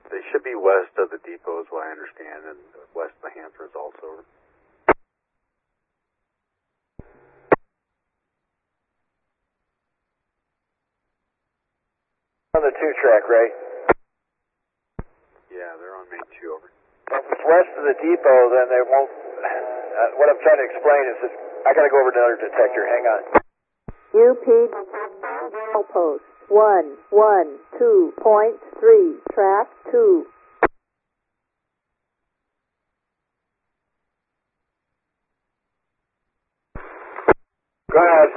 They should be west of the depot is what I understand, and west of the Hanford also. On the 2 track, right? Yeah, they're on main 2, over. If it's west of the depot, then they won't. What I'm trying to explain is that I got to go over to another detector. Hang on. UP post 112.3, track 2. Go ahead.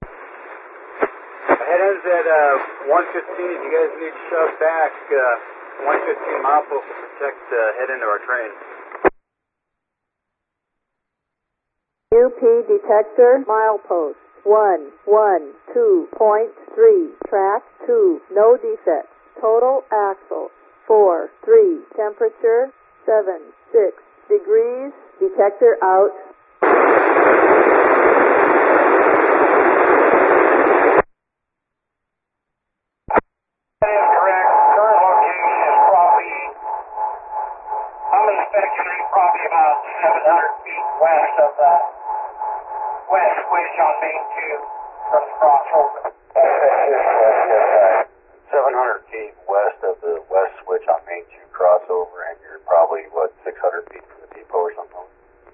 Head ends at 115. You guys need to shove back 115 milepost to protect the head end of our train. UP detector milepost 112.3, track 2, no defects. Total axle 4-3, temperature 7-6 degrees. Detector out. That is correct. Current location is probably, I'm expecting probably about 700 feet west of the west switch on main 2 from the crossover. 700 feet west of the west switch on main 2 crossover, and you're probably, 600 feet from the depot or something?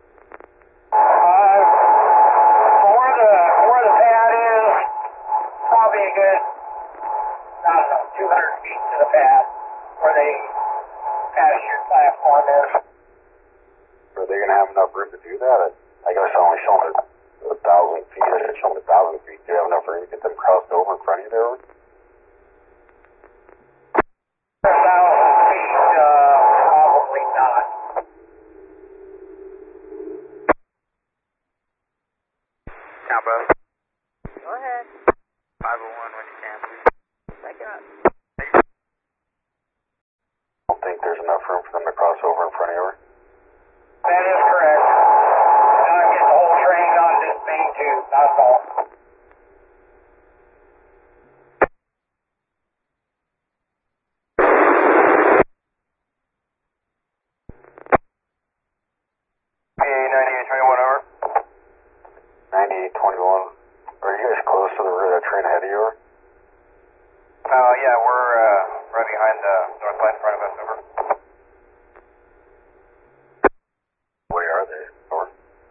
Where the pad is, probably a good, I don't know, 200 feet to the pad, where the passenger platform is. Are they going to have enough room to do that? I guess I'm only showing 1,000 feet. I should show them 1,000 feet. Do you have enough room to get them crossed over in front of you there? 1,000 feet, probably not. Combo. Go ahead. 501 when you can. Second up. I don't think there's enough room for them to cross over in front of you. That is correct. Now I get the whole train on this main 2, that's all. PA 9821 over. 9821. Are you guys close to the rear of that train ahead of you? Over? Yeah, we're right behind the north line in front of us, over. Where are they? Over.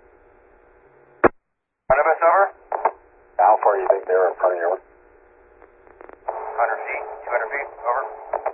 Front of us, over. How far do you think they are in front of you? 100 feet, 200 feet, over.